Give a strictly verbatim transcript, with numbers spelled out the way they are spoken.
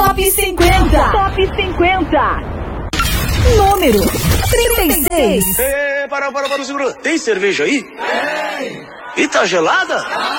Top cinquenta. Top cinquenta. Número trinta e seis. Ei, para, para, para, segura. Tem cerveja aí? Tem. E tá gelada?